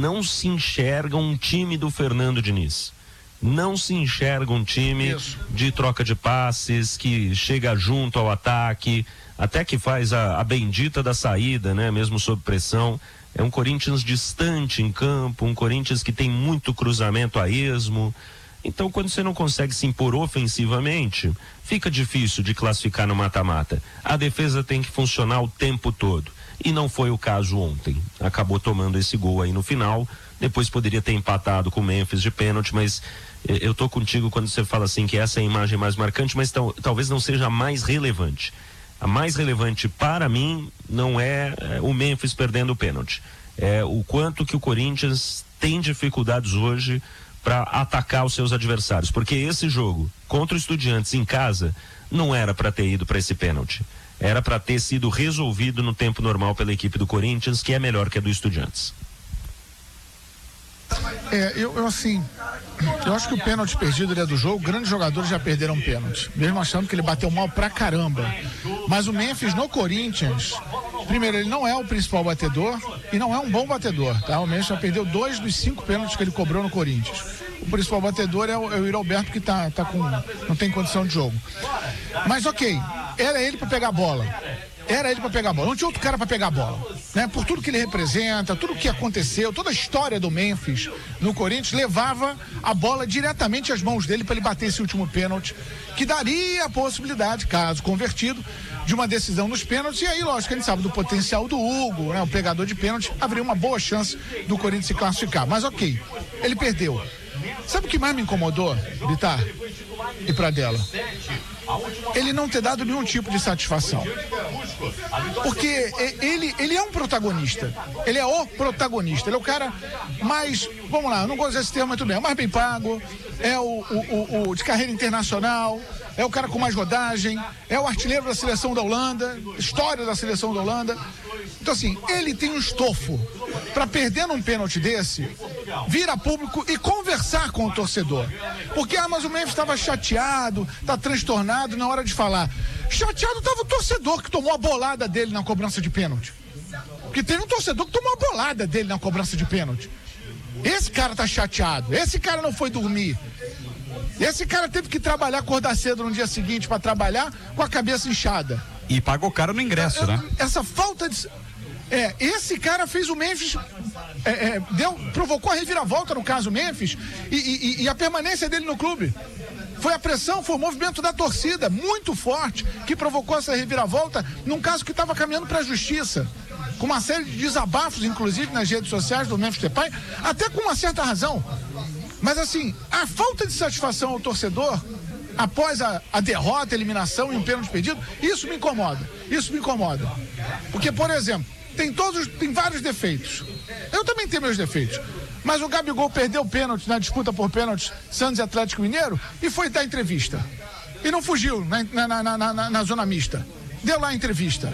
não se enxerga um time do Fernando Diniz. Não se enxerga um time de troca de passes, que chega junto ao ataque, até que faz a bendita da saída, né? Mesmo sob pressão. É um Corinthians distante em campo, um Corinthians que tem muito cruzamento a esmo. Então, quando você não consegue se impor ofensivamente, fica difícil de classificar no mata-mata. A defesa tem que funcionar o tempo todo. E não foi o caso ontem. Acabou tomando esse gol aí no final. Depois poderia ter empatado com o Memphis de pênalti, mas eu tô contigo quando você fala assim que essa é a imagem mais marcante, mas talvez não seja a mais relevante. A mais relevante para mim não é o Memphis perdendo o pênalti. É o quanto que o Corinthians tem dificuldades hoje para atacar os seus adversários. Porque esse jogo contra o Estudiantes em casa não era para ter ido para esse pênalti. Era para ter sido resolvido no tempo normal pela equipe do Corinthians, que é melhor que a do Estudiantes. Eu acho que o pênalti perdido é do jogo. Grandes jogadores já perderam pênalti, mesmo achando que ele bateu mal pra caramba. Mas o Memphis no Corinthians, primeiro, ele não é o principal batedor e não é um bom batedor, tá? O Memphis já perdeu 2 dos 5 pênaltis que ele cobrou no Corinthians. O principal batedor é o Yuri Alberto, que não tem condição de jogo. Mas ok, era ele pra pegar a bola. Não tinha outro cara para pegar a bola, né? Por tudo que ele representa, tudo que aconteceu, toda a história do Memphis no Corinthians levava a bola diretamente às mãos dele para ele bater esse último pênalti, que daria a possibilidade, caso convertido, de uma decisão nos pênaltis. E aí, lógico, a gente sabe do potencial do Hugo, né? O pegador de pênalti, haveria uma boa chance do Corinthians se classificar. Mas ok, ele perdeu. Sabe o que mais me incomodou, Bitar e Pradella? Ele não ter dado nenhum tipo de satisfação. Porque ele é um protagonista. Ele é o protagonista. Ele é o cara mais, vamos lá, eu não gosto desse termo muito bem, é o mais bem pago, é o de carreira internacional, é o cara com mais rodagem, é o artilheiro da seleção da Holanda, história da seleção da Holanda. Então assim, ele tem um estofo para perder num pênalti desse, vir a público e conversar com o torcedor. Porque mas o Memphis estava chateado, tá transtornado na hora de falar. Chateado estava o torcedor que tomou a bolada dele na cobrança de pênalti. Porque teve um torcedor que tomou a bolada dele na cobrança de pênalti. Esse cara tá chateado, esse cara não foi dormir. Esse cara teve que trabalhar, acordar cedo no dia seguinte para trabalhar com a cabeça inchada. E pagou caro no ingresso, né? Essa falta de... esse cara fez o Memphis, provocou a reviravolta no caso Memphis e a permanência dele no clube. Foi a pressão, foi o movimento da torcida muito forte que provocou essa reviravolta num caso que estava caminhando para a justiça. Com uma série de desabafos, inclusive nas redes sociais do Memphis Depay, até com uma certa razão. Mas assim, a falta de satisfação ao torcedor após a derrota, a eliminação e um pênalti perdido, isso me incomoda. Porque, por exemplo, tem vários defeitos. Eu também tenho meus defeitos. Mas o Gabigol perdeu o pênalti na disputa por pênaltis Santos e Atlético Mineiro e foi dar entrevista. E não fugiu na zona mista. Deu lá a entrevista.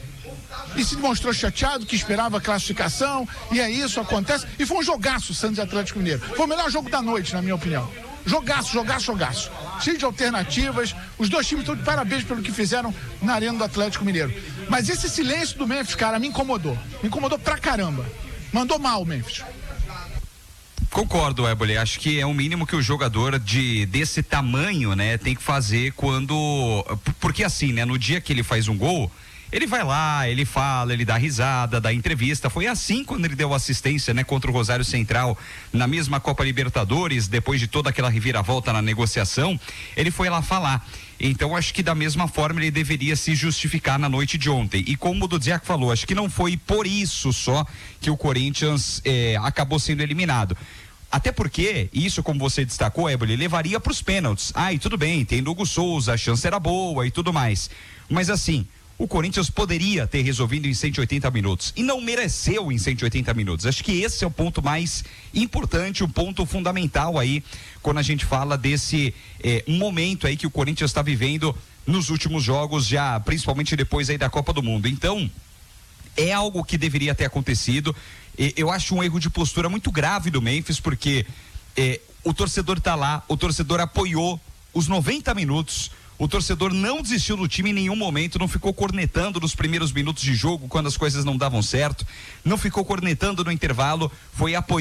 E se demonstrou chateado, que esperava a classificação, e isso acontece. E foi um jogaço Santos e Atlético Mineiro. Foi o melhor jogo da noite, na minha opinião. Jogaço. Cheio de alternativas. Os dois times estão de parabéns pelo que fizeram na arena do Atlético Mineiro. Mas esse silêncio do Memphis, cara, me incomodou. Me incomodou pra caramba. Mandou mal o Memphis. Concordo, Éboli. Acho que é o mínimo que o jogador desse tamanho, né, tem que fazer quando... Porque assim, né, no dia que ele faz um gol, ele vai lá, ele fala, ele dá risada, dá entrevista. Foi assim quando ele deu assistência, né, contra o Rosário Central na mesma Copa Libertadores, depois de toda aquela reviravolta na negociação, ele foi lá falar. Então acho que da mesma forma ele deveria se justificar na noite de ontem. E como o Dudziak falou, acho que não foi por isso só que o Corinthians acabou sendo eliminado. Até porque, isso como você destacou, Éboli, levaria para os pênaltis. E tudo bem, tem Hugo Souza, a chance era boa e tudo mais. Mas assim, o Corinthians poderia ter resolvido em 180 minutos e não mereceu em 180 minutos. Acho que esse é o ponto mais importante, o ponto fundamental aí, quando a gente fala desse momento aí que o Corinthians está vivendo nos últimos jogos, já principalmente depois aí da Copa do Mundo. Então, é algo que deveria ter acontecido. Eu acho um erro de postura muito grave do Memphis, porque o torcedor tá lá, o torcedor apoiou os 90 minutos, o torcedor não desistiu do time em nenhum momento, não ficou cornetando nos primeiros minutos de jogo quando as coisas não davam certo, não ficou cornetando no intervalo, foi apoiando